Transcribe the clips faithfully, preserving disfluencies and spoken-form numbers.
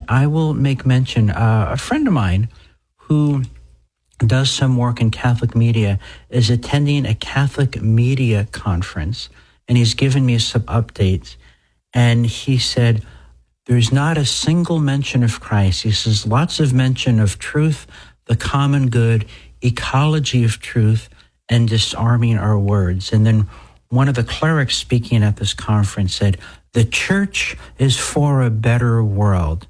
I will make mention, uh, a friend of mine who does some work in Catholic media is attending a Catholic media conference, and he's given me some updates. And he said, there's not a single mention of Christ. He says, lots of mention of truth, the common good, ecology of truth, and disarming our words. And then one of the clerics speaking at this conference said, the church is for a better world.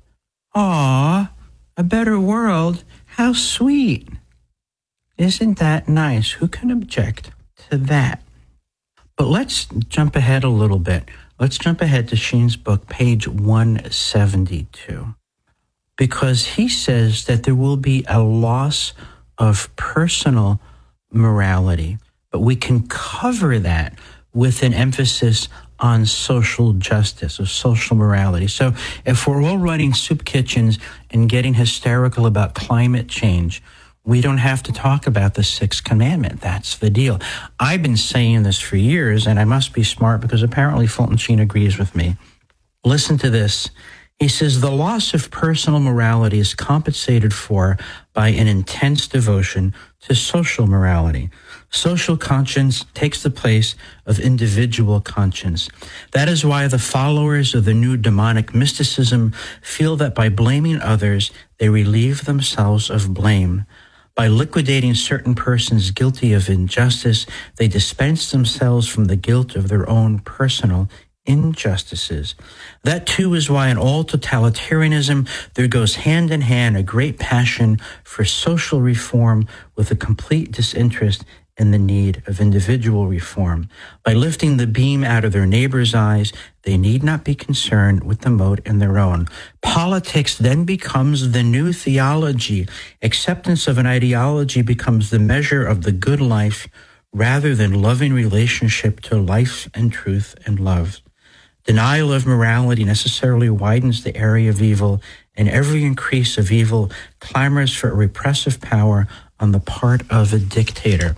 Aw, a better world? How sweet. Isn't that nice? Who can object to that? But let's jump ahead a little bit. Let's jump ahead to Sheen's book, page one seventy-two, because he says that there will be a loss of personal morality, but we can cover that with an emphasis on social justice or social morality. So if we're all running soup kitchens and getting hysterical about climate change, we don't have to talk about the sixth commandment. That's the deal. I've been saying this for years, and I must be smart because apparently Fulton Sheen agrees with me. Listen to this. He says, the loss of personal morality is compensated for by an intense devotion to social morality. Social conscience takes the place of individual conscience. That is why the followers of the new demonic mysticism feel that by blaming others, they relieve themselves of blame. By liquidating certain persons guilty of injustice, they dispense themselves from the guilt of their own personal injustices. That too is why in all totalitarianism there goes hand in hand a great passion for social reform with a complete disinterest in the need of individual reform. By lifting the beam out of their neighbor's eyes, they need not be concerned with the mote in their own. Politics then becomes the new theology. Acceptance of an ideology becomes the measure of the good life rather than loving relationship to life and truth and love. Denial of morality necessarily widens the area of evil, and every increase of evil clamors for a repressive power on the part of a dictator.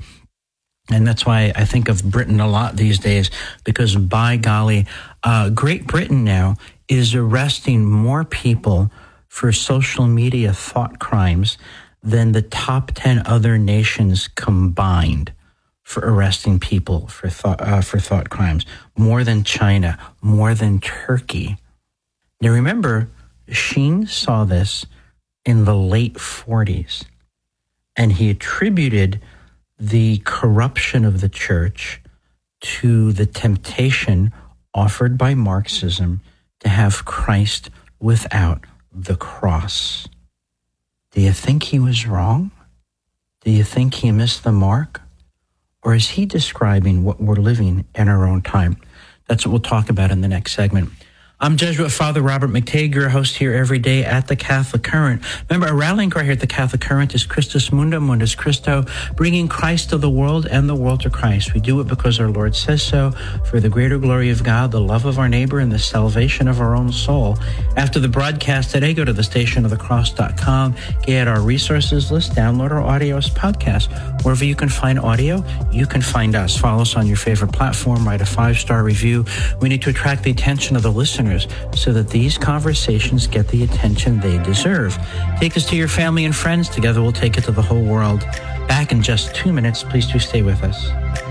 And that's why I think of Britain a lot these days, because by golly, uh, Great Britain now is arresting more people for social media thought crimes than the top ten other nations combined for arresting people for thought, uh, for thought crimes. More than China, more than Turkey. Now remember, Sheen saw this in the late forties, and he attributed the corruption of the church to the temptation offered by Marxism to have Christ without the cross. Do you think he was wrong? Do you think he missed the mark? Or is he describing what we're living in our own time? That's what we'll talk about in the next segment. I'm Jesuit Father Robert McTague, your host here every day at the Catholic Current. Remember, our rallying cry here at the Catholic Current is Christus Mundum, Mundus Christo, bringing Christ to the world and the world to Christ. We do it because our Lord says so, for the greater glory of God, the love of our neighbor, and the salvation of our own soul. After the broadcast today, go to the station of the cross dot com, get our resources list, download our audio as podcast. Wherever you can find audio, you can find us. Follow us on your favorite platform, write a five-star review. We need to attract the attention of the listeners so that these conversations get the attention they deserve. Take this to your family and friends. Together we'll take it to the whole world. Back in just two minutes. Please do stay with us.